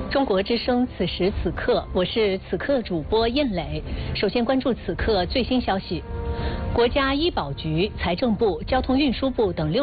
中国之声此时此刻，我是此刻主播燕磊。首先关注此刻最新消息：国家医保局、财政部、交通运输部等6